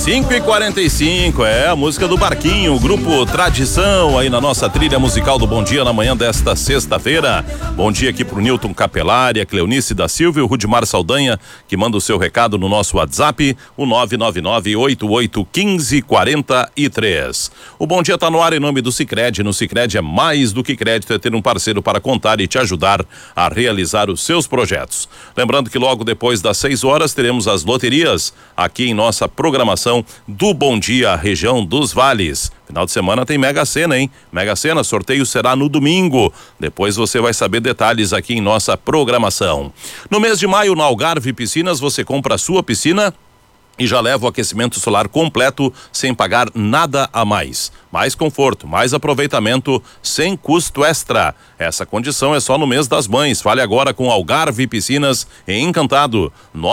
5h45, a música do Barquinho, grupo Tradição, aí na nossa trilha musical do Bom Dia na manhã desta sexta-feira. Bom dia aqui pro Newton Capelari, a Cleonice da Silva e o Rudimar Saldanha, que manda o seu recado no nosso WhatsApp, o 999-8815-43. O Bom Dia tá no ar em nome do Sicredi. No Sicredi é mais do que crédito, é ter um parceiro para contar e te ajudar a realizar os seus projetos. Lembrando que logo depois das 6 horas teremos as loterias aqui em nossa programação do Bom Dia, região dos Vales. Final de semana tem Mega Sena, hein? Mega Sena, sorteio será no domingo. Depois você vai saber detalhes aqui em nossa programação. No mês de maio, na Algarve Piscinas, você compra a sua piscina e já leva o aquecimento solar completo sem pagar nada a mais. Mais conforto, mais aproveitamento sem custo extra. Essa condição é só no mês das mães. Fale agora com Algarve Piscinas em Encantado,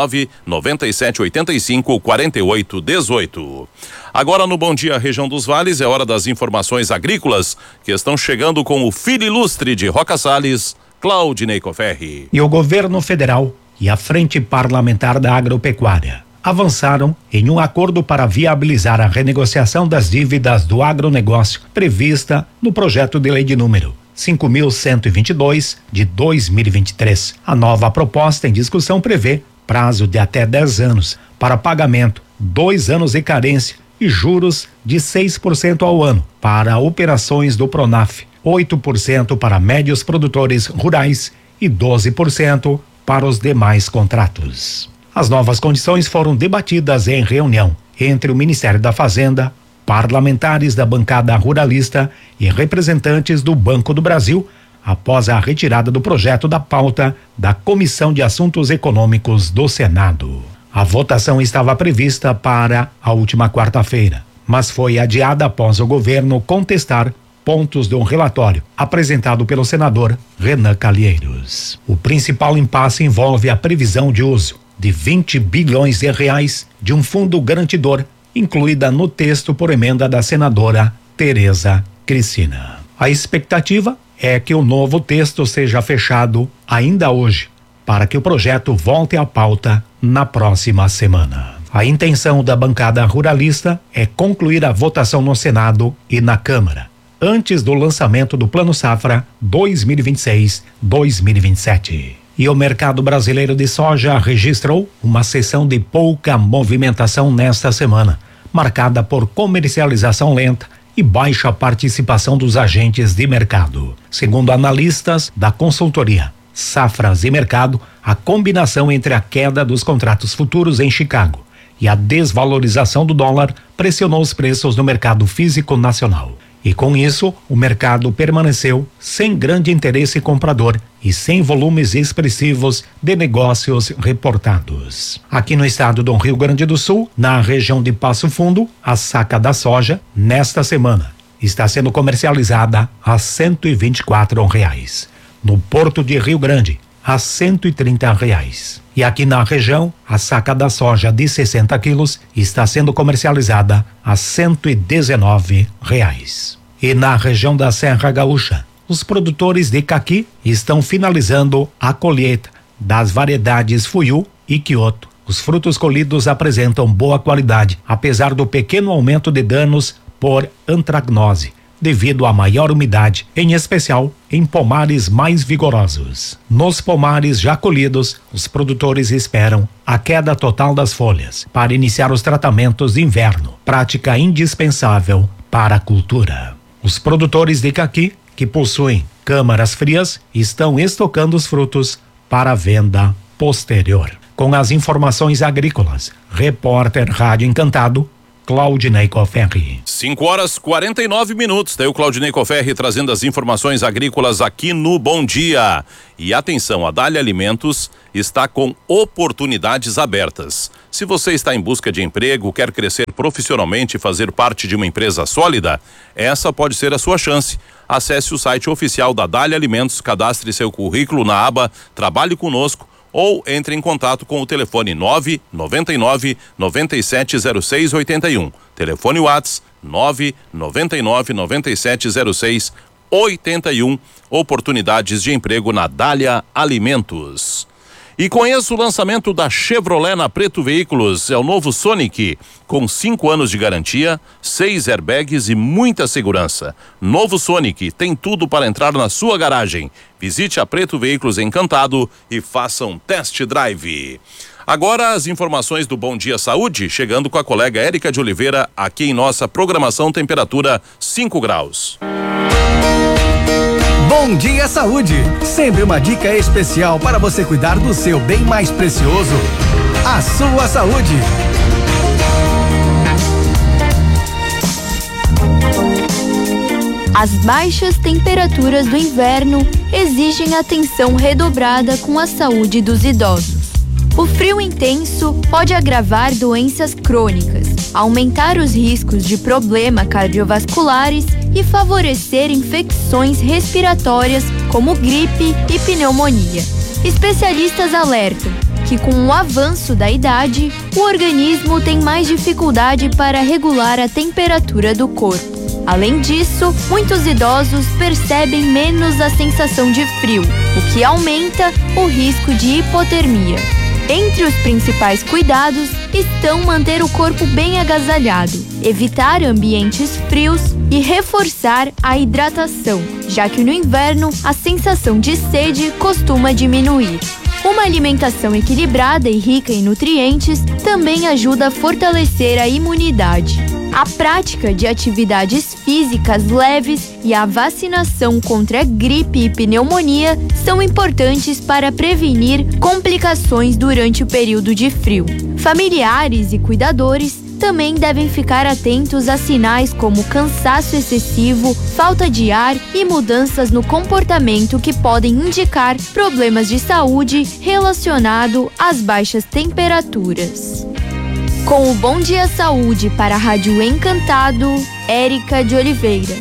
99785-4818. Agora no Bom Dia Região dos Vales é hora das informações agrícolas que estão chegando com o filho ilustre de Roca Salles, Claudinei Coferri. E o governo federal e a Frente Parlamentar da Agropecuária avançaram em um acordo para viabilizar a renegociação das dívidas do agronegócio prevista no projeto de lei de número 5.122 de 2023. A nova proposta em discussão prevê prazo de até 10 anos para pagamento, 2 anos de carência e juros de 6% ao ano para operações do Pronaf, 8% para médios produtores rurais e 12% para os demais contratos. As novas condições foram debatidas em reunião entre o Ministério da Fazenda, parlamentares da bancada ruralista e representantes do Banco do Brasil, após a retirada do projeto da pauta da Comissão de Assuntos Econômicos do Senado. A votação estava prevista para a última quarta-feira, mas foi adiada após o governo contestar pontos de um relatório apresentado pelo senador Renan Calheiros. O principal impasse envolve a previsão de uso de 20 bilhões de reais de um fundo garantidor, incluída no texto por emenda da senadora Tereza Cristina. A expectativa é que o novo texto seja fechado ainda hoje, para que o projeto volte à pauta na próxima semana. A intenção da bancada ruralista é concluir a votação no Senado e na Câmara, antes do lançamento do Plano Safra 2026-2027. E o mercado brasileiro de soja registrou uma sessão de pouca movimentação nesta semana, marcada por comercialização lenta e baixa participação dos agentes de mercado. Segundo analistas da consultoria Safras e Mercado, a combinação entre a queda dos contratos futuros em Chicago e a desvalorização do dólar pressionou os preços no mercado físico nacional. E com isso, o mercado permaneceu sem grande interesse comprador e sem volumes expressivos de negócios reportados. Aqui no estado do Rio Grande do Sul, na região de Passo Fundo, a saca da soja, nesta semana, está sendo comercializada a R$124. No Porto de Rio Grande, a R$130. E aqui na região, a saca da soja de 60 quilos está sendo comercializada a R$119. E na região da Serra Gaúcha, os produtores de caqui estão finalizando a colheita das variedades Fuyu e Kyoto. Os frutos colhidos apresentam boa qualidade, apesar do pequeno aumento de danos por antracnose, devido à maior umidade, em especial em pomares mais vigorosos. Nos pomares já colhidos, os produtores esperam a queda total das folhas para iniciar os tratamentos de inverno, prática indispensável para a cultura. Os produtores de caqui, que possuem câmaras frias, estão estocando os frutos para venda posterior. Com as informações agrícolas, repórter Rádio Encantado, Claudinei Coferri. 5h49. Tem o Claudinei Coferri trazendo as informações agrícolas aqui no Bom Dia. E atenção, a Dália Alimentos está com oportunidades abertas. Se você está em busca de emprego, quer crescer profissionalmente e fazer parte de uma empresa sólida, essa pode ser a sua chance. Acesse o site oficial da Dália Alimentos, cadastre seu currículo na aba Trabalhe Conosco ou entre em contato com o telefone 999 9706 81. Telefone WhatsApp 999 9706 81. Oportunidades de emprego na Dália Alimentos. E conheça o lançamento da Chevrolet na Preto Veículos. É o novo Sonic, com 5 anos de garantia, 6 airbags e muita segurança. Novo Sonic tem tudo para entrar na sua garagem. Visite a Preto Veículos Encantado e faça um test drive. Agora as informações do Bom Dia Saúde, chegando com a colega Érica de Oliveira, aqui em nossa programação, temperatura 5 graus. Bom Dia Saúde, sempre uma dica especial para você cuidar do seu bem mais precioso, a sua saúde. As baixas temperaturas do inverno exigem atenção redobrada com a saúde dos idosos. O frio intenso pode agravar doenças crônicas, aumentar os riscos de problemas cardiovasculares e favorecer infecções respiratórias como gripe e pneumonia. Especialistas alertam que, com o avanço da idade, o organismo tem mais dificuldade para regular a temperatura do corpo. Além disso, muitos idosos percebem menos a sensação de frio, o que aumenta o risco de hipotermia. Entre os principais cuidados estão manter o corpo bem agasalhado, evitar ambientes frios e reforçar a hidratação, já que no inverno a sensação de sede costuma diminuir. Uma alimentação equilibrada e rica em nutrientes também ajuda a fortalecer a imunidade. A prática de atividades físicas leves e a vacinação contra gripe e pneumonia são importantes para prevenir complicações durante o período de frio. Familiares e cuidadores também devem ficar atentos a sinais como cansaço excessivo, falta de ar e mudanças no comportamento que podem indicar problemas de saúde relacionado às baixas temperaturas. Com o Bom Dia Saúde para a Rádio Encantado, Érica de Oliveira.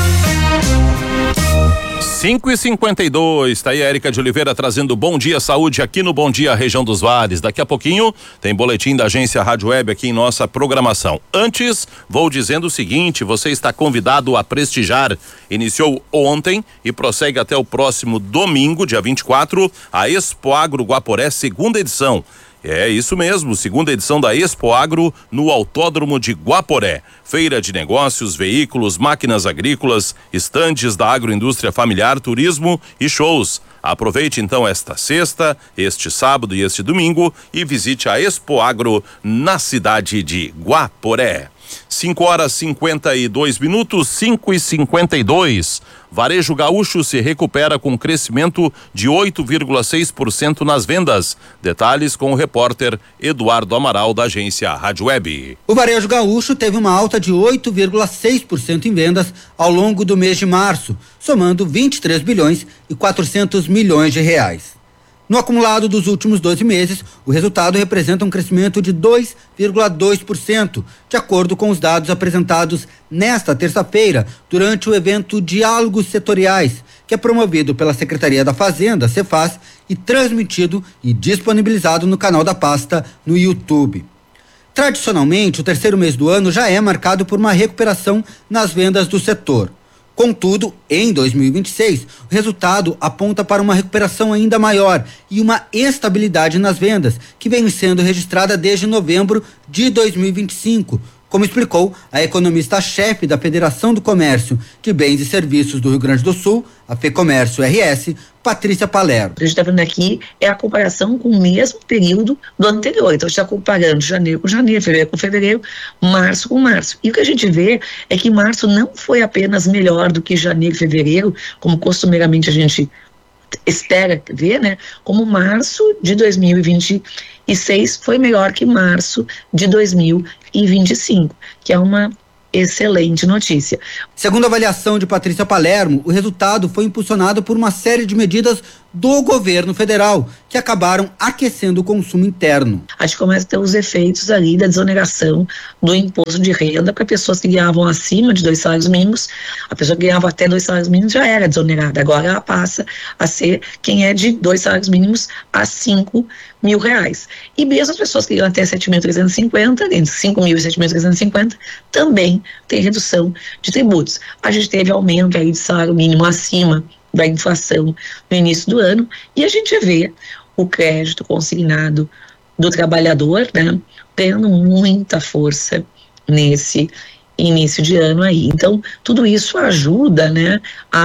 5h52, tá aí a Érica de Oliveira trazendo Bom Dia Saúde aqui no Bom Dia Região dos Vales. Daqui a pouquinho tem boletim da agência Rádio Web aqui em nossa programação. Antes, vou dizendo o seguinte, você está convidado a prestigiar. Iniciou ontem e prossegue até o próximo domingo, dia 24, a Expo Agro Guaporé, segunda edição. É isso mesmo, segunda edição da Expo Agro no Autódromo de Guaporé. Feira de negócios, veículos, máquinas agrícolas, estandes da agroindústria familiar, turismo e shows. Aproveite então esta sexta, este sábado e este domingo e visite a Expo Agro na cidade de Guaporé. 5h52, 5h52. Varejo Gaúcho se recupera com crescimento de 8,6% nas vendas. Detalhes com o repórter Eduardo Amaral da agência Rádio Web. O Varejo Gaúcho teve uma alta de 8,6% em vendas ao longo do mês de março, somando 23 bilhões e 400 milhões de reais. No acumulado dos últimos 12 meses, o resultado representa um crescimento de 2,2%, de acordo com os dados apresentados nesta terça-feira, durante o evento Diálogos Setoriais, que é promovido pela Secretaria da Fazenda, Cefaz, e transmitido e disponibilizado no canal da pasta no YouTube. Tradicionalmente, o terceiro mês do ano já é marcado por uma recuperação nas vendas do setor. Contudo, em 2026, o resultado aponta para uma recuperação ainda maior e uma estabilidade nas vendas, que vem sendo registrada desde novembro de 2025, como explicou a economista-chefe da Federação do Comércio de Bens e Serviços do Rio Grande do Sul, a FEComércio RS, Patrícia Palermo. O que a gente está vendo aqui é a comparação com o mesmo período do anterior. Então, a gente está comparando janeiro com janeiro, fevereiro com fevereiro, março com março. E o que a gente vê é que março não foi apenas melhor do que janeiro e fevereiro, como costumeiramente a gente espera ver, né? Como março de 2026 foi melhor que março de 2025, que é uma excelente notícia. Segundo a avaliação de Patrícia Palermo, o resultado foi impulsionado por uma série de medidas do governo federal, que acabaram aquecendo o consumo interno. A gente começa a ter os efeitos ali da desoneração do imposto de renda para pessoas que ganhavam acima de 2 salários mínimos. A pessoa que ganhava até 2 salários mínimos já era desonerada, agora ela passa a ser quem é de 2 salários mínimos a R$5.000. E mesmo as pessoas que ganham até 7.350, entre 5.000 e 7.350, também tem redução de tributos. A gente teve aumento aí de salário mínimo acima da inflação no início do ano, e a gente vê o crédito consignado do trabalhador, né, ganhando muita força nesse início de ano aí. Então, tudo isso ajuda, né,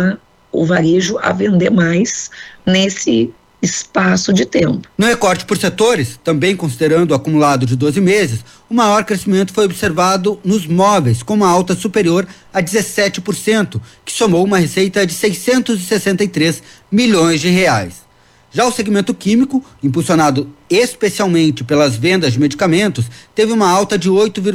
o varejo a vender mais nesse espaço de tempo. No recorte por setores, também considerando o acumulado de 12 meses, o maior crescimento foi observado nos móveis, com uma alta superior a 17%, que somou uma receita de 663 milhões de reais. Já o segmento químico, impulsionado especialmente pelas vendas de medicamentos, teve uma alta de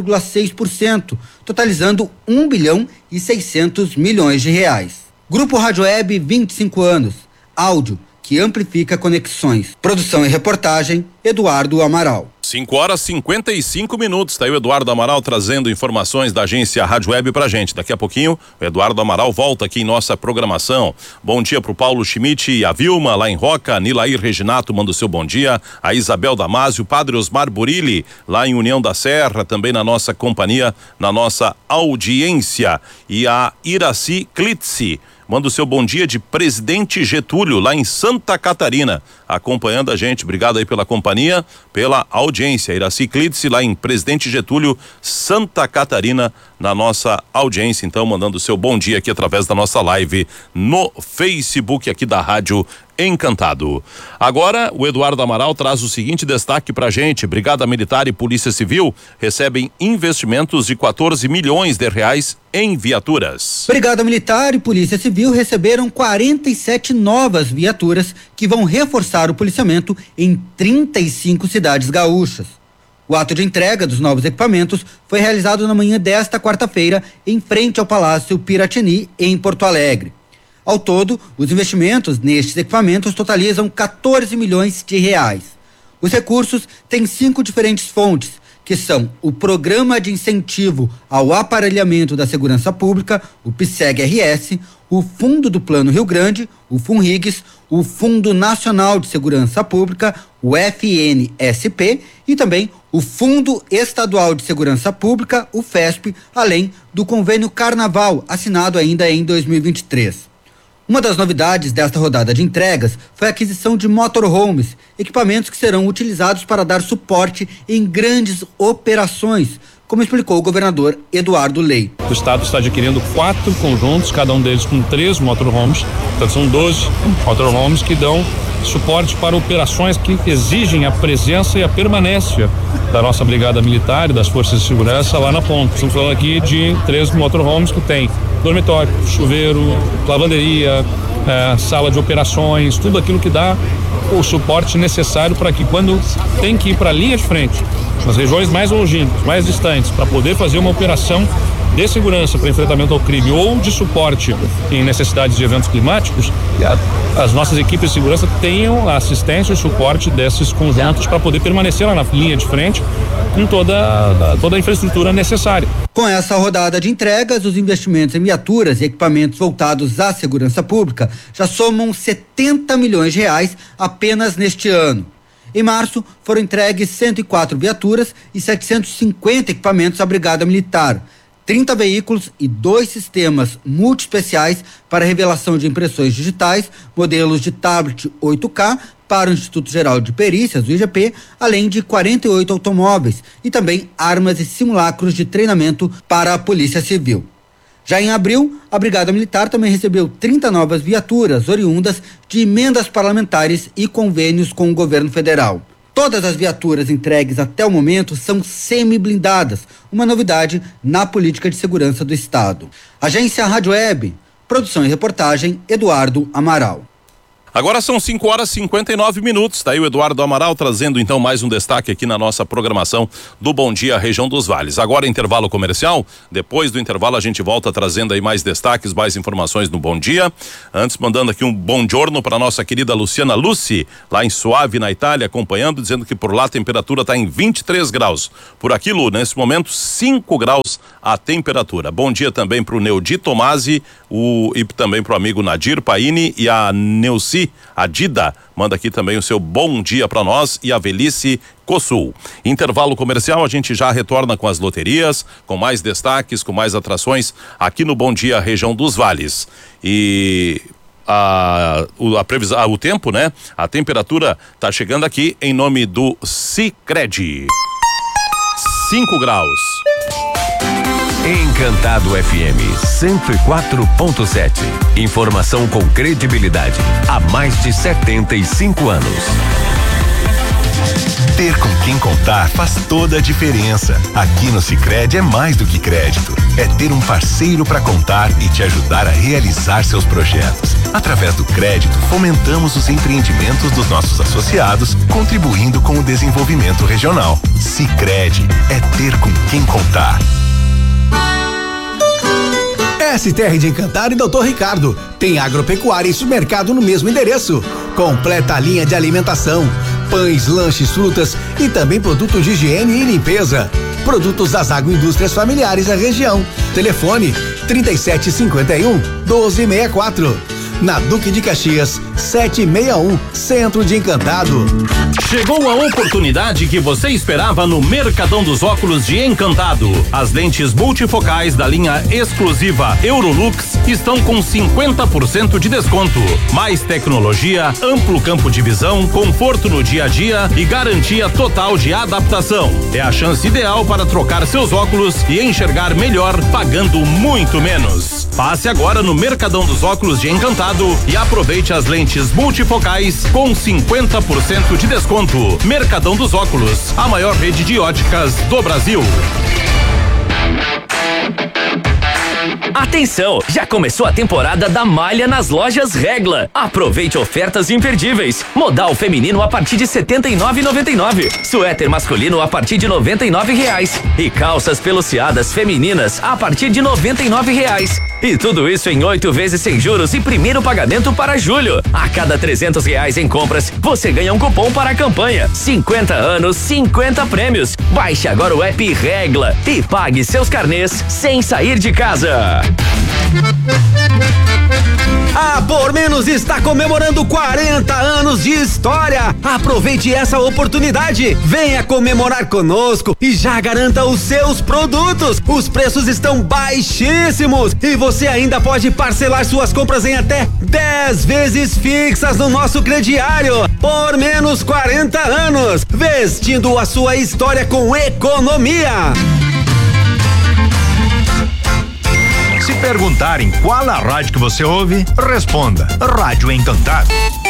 8,6%, totalizando 1 bilhão e 600 milhões de reais. Grupo Rádio Web, 25 anos. Áudio que amplifica conexões. Produção e reportagem, Eduardo Amaral. 5:55. Tá aí o Eduardo Amaral trazendo informações da agência Rádio Web pra gente. Daqui a pouquinho, o Eduardo Amaral volta aqui em nossa programação. Bom dia pro Paulo Schmidt e a Vilma lá em Roca, Nilair Reginato manda o seu bom dia, a Isabel Damasio, o Padre Osmar Burilli lá em União da Serra, também na nossa companhia, na nossa audiência, e a Iraci Klitsi manda o seu bom dia de Presidente Getúlio, lá em Santa Catarina, acompanhando a gente. Obrigado aí pela companhia, pela audiência. Iraci Klitsi, lá em Presidente Getúlio, Santa Catarina, na nossa audiência. Então, mandando o seu bom dia aqui através da nossa live no Facebook aqui da Rádio Encantado. Agora, o Eduardo Amaral traz o seguinte destaque pra gente: Brigada Militar e Polícia Civil recebem investimentos de 14 milhões de reais em viaturas. Brigada Militar e Polícia Civil receberam 47 novas viaturas que vão reforçar o policiamento em 35 cidades gaúchas. O ato de entrega dos novos equipamentos foi realizado na manhã desta quarta-feira, em frente ao Palácio Piratini, em Porto Alegre. Ao todo, os investimentos nestes equipamentos totalizam 14 milhões de reais. Os recursos têm 5 diferentes fontes, que são o Programa de Incentivo ao Aparelhamento da Segurança Pública, o PSEG-RS, o Fundo do Plano Rio Grande, o FUNRIGS, o Fundo Nacional de Segurança Pública, o FNSP, e também o Fundo Estadual de Segurança Pública, o FESP, além do Convênio Carnaval, assinado ainda em 2023. Uma das novidades desta rodada de entregas foi a aquisição de motorhomes, equipamentos que serão utilizados para dar suporte em grandes operações, como explicou o governador Eduardo Lei. O estado está adquirindo 4 conjuntos, cada um deles com 3 motorhomes, então são 12 motorhomes que dão suporte para operações que exigem a presença e a permanência da nossa Brigada Militar e das Forças de Segurança lá na ponta. Estamos falando aqui de 3 motorhomes que tem dormitório, chuveiro, lavanderia, sala de operações, tudo aquilo que dá o suporte necessário para que, quando tem que ir para a linha de frente, nas regiões mais longínquas, mais distantes, para poder fazer uma operação de segurança para enfrentamento ao crime ou de suporte em necessidades de eventos climáticos, as nossas equipes de segurança tenham a assistência e suporte desses conjuntos para poder permanecer lá na linha de frente com toda a infraestrutura necessária. Com essa rodada de entregas, os investimentos em viaturas e equipamentos voltados à segurança pública já somam 70 milhões de reais apenas neste ano. Em março, foram entregues 104 viaturas e 750 equipamentos à Brigada Militar, 30 veículos e 2 sistemas multiespeciais para revelação de impressões digitais, modelos de tablet 8K para o Instituto Geral de Perícias, o IGP, além de 48 automóveis e também armas e simulacros de treinamento para a Polícia Civil. Já em abril, a Brigada Militar também recebeu 30 novas viaturas oriundas de emendas parlamentares e convênios com o governo federal. Todas as viaturas entregues até o momento são semi-blindadas, uma novidade na política de segurança do Estado. Agência Rádio Web, produção e reportagem, Eduardo Amaral. Agora são 5:59. Tá aí o Eduardo Amaral trazendo então mais um destaque aqui na nossa programação do Bom Dia Região dos Vales. Agora intervalo comercial. Depois do intervalo a gente volta trazendo aí mais destaques, mais informações no Bom Dia. Antes mandando aqui um bom giorno para nossa querida Luciana Luci, lá em Suave, na Itália, acompanhando, dizendo que por lá a temperatura está em 23 graus. Por aqui, Lu, nesse momento 5 graus a temperatura. Bom dia também para o Neudi Tomasi, e também para o amigo Nadir Paini e a Neuci a Dida manda aqui também o seu bom dia para nós, e a Velhice Cosul. Intervalo comercial, a gente já retorna com as loterias, com mais destaques, com mais atrações aqui no Bom Dia Região dos Vales. E o tempo, né? A temperatura tá chegando aqui em nome do Sicredi. 5 graus. Encantado FM 104.7. Informação com credibilidade há mais de 75 anos. Ter com quem contar faz toda a diferença. Aqui no Sicredi é mais do que crédito. É ter um parceiro para contar e te ajudar a realizar seus projetos. Através do crédito, fomentamos os empreendimentos dos nossos associados, contribuindo com o desenvolvimento regional. Sicredi é ter com quem contar. STR de Encantado e Dr. Ricardo. Tem agropecuária e supermercado no mesmo endereço. Completa a linha de alimentação, pães, lanches, frutas e também produtos de higiene e limpeza. Produtos das agroindústrias familiares da região. Telefone 3751-1264. Na Duque de Caxias, 761, Centro de Encantado. Chegou a oportunidade que você esperava no Mercadão dos Óculos de Encantado. As lentes multifocais da linha exclusiva Eurolux estão com 50% de desconto. Mais tecnologia, amplo campo de visão, conforto no dia a dia e garantia total de adaptação. É a chance ideal para trocar seus óculos e enxergar melhor, pagando muito menos. Passe agora no Mercadão dos Óculos de Encantado e aproveite as lentes multifocais com 50% de desconto. Mercadão dos Óculos, a maior rede de óticas do Brasil. Atenção, já começou a temporada da malha nas lojas Regla. Aproveite ofertas imperdíveis. Modal feminino a partir de R$ 79,99. Suéter masculino a partir de R$ 99,00. E calças peluciadas femininas a partir de R$ 99,00. E tudo isso em 8 vezes sem juros e primeiro pagamento para julho. A cada R$ 300 em compras, você ganha um cupom para a campanha. 50 anos, 50 prêmios. Baixe agora o app Regla e pague seus carnês sem sair de casa. A Por Menos está comemorando 40 anos de história. Aproveite essa oportunidade. Venha comemorar conosco e já garanta os seus produtos. Os preços estão baixíssimos e você ainda pode parcelar suas compras em até 10 vezes fixas no nosso crediário. Por Menos 40 anos, vestindo a sua história com economia. Se perguntarem qual a rádio que você ouve, responda: Rádio Encantado.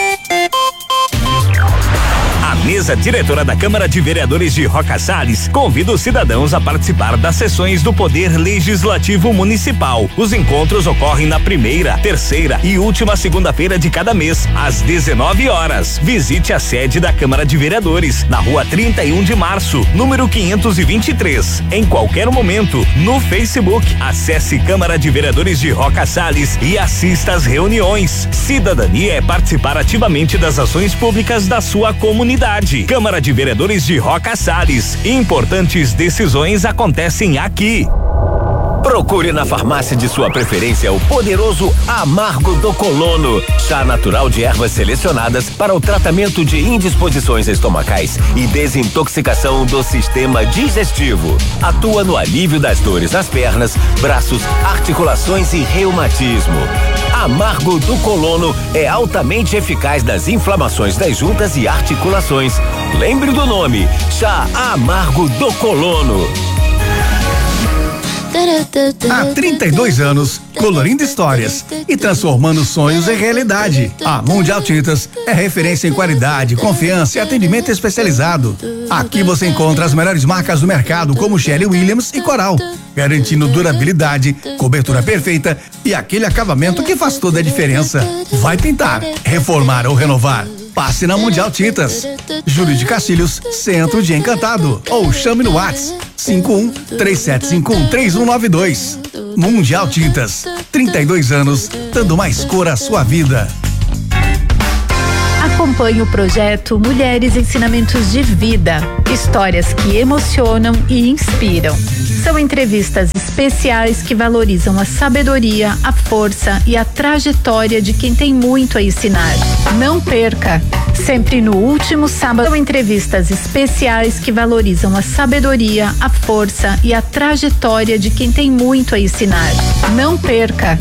A mesa diretora da Câmara de Vereadores de Roca Salles convida os cidadãos a participar das sessões do Poder Legislativo Municipal. Os encontros ocorrem na primeira, terceira e última segunda-feira de cada mês, às 19 horas. Visite a sede da Câmara de Vereadores, na rua 31 de março, número 523. Em qualquer momento, no Facebook, acesse Câmara de Vereadores de Roca Salles e assista às reuniões. Cidadania é participar ativamente das ações públicas da sua comunidade. Câmara de Vereadores de Roca Salles. Importantes decisões acontecem aqui. Procure na farmácia de sua preferência o poderoso Amargo do Colono, chá natural de ervas selecionadas para o tratamento de indisposições estomacais e desintoxicação do sistema digestivo. Atua no alívio das dores nas pernas, braços, articulações e reumatismo. Amargo do Colono é altamente eficaz nas inflamações das juntas e articulações. Lembre do nome, chá Amargo do Colono. Há 32 anos, colorindo histórias e transformando sonhos em realidade. A Mundial Tintas é referência em qualidade, confiança e atendimento especializado. Aqui você encontra as melhores marcas do mercado, como Shelly Williams e Coral, garantindo durabilidade, cobertura perfeita e aquele acabamento que faz toda a diferença. Vai pintar, reformar ou renovar? Passe na Mundial Tintas. Júlio de Castilhos, Centro de Encantado. Ou chame no WhatsApp 51-3751-3192. Mundial Tintas. 32 anos, dando mais cor à sua vida. Acompanhe o projeto Mulheres Ensinamentos de Vida. Histórias que emocionam e inspiram. São entrevistas especiais que valorizam a sabedoria, a força e a trajetória de quem tem muito a ensinar. Não perca! Sempre no último sábado, são entrevistas especiais que valorizam a sabedoria, a força e a trajetória de quem tem muito a ensinar. Não perca!